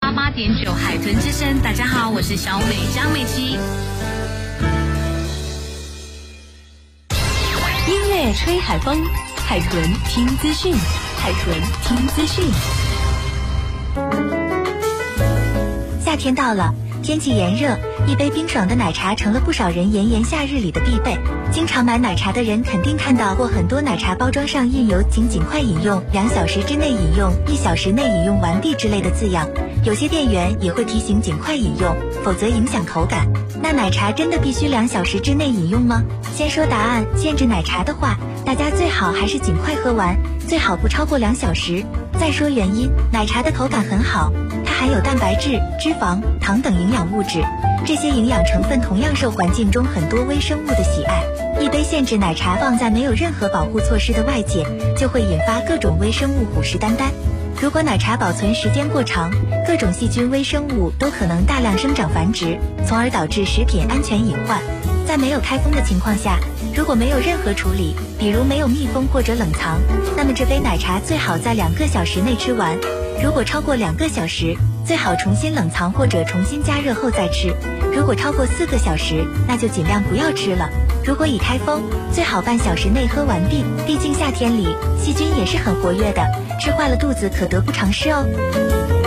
88.9海豚之声，大家好，我是小美张美琪。 音乐吹海风，海豚听资讯，海豚听资讯。 夏天到了，天气炎热，一杯冰爽的奶茶成了不少人炎炎夏日里的必备。经常买奶茶的人肯定看到过很多奶茶包装上印有请尽快饮用、2小时之内饮用、1小时内饮用完毕之类的字样。有些店员也会提醒尽快饮用，否则影响口感。那奶茶真的必须2小时之内饮用吗？先说答案，限制奶茶的话，大家最好还是尽快喝完，最好不超过2小时。再说原因，奶茶的口感很好，它含有蛋白质、脂肪、糖等营养物质，这些营养成分同样受环境中很多微生物的喜爱。一杯现制奶茶放在没有任何保护措施的外界，就会引发各种微生物虎视眈眈。如果奶茶保存时间过长，各种细菌微生物都可能大量生长繁殖，从而导致食品安全隐患。在没有开封的情况下，如果没有任何处理，比如没有密封或者冷藏，那么这杯奶茶最好在2个小时内吃完。如果超过2个小时，最好重新冷藏或者重新加热后再吃。如果超过4个小时，那就尽量不要吃了。如果已开封，最好半小时内喝完毕，毕竟夏天里细菌也是很活跃的，吃坏了肚子可得不偿失哦。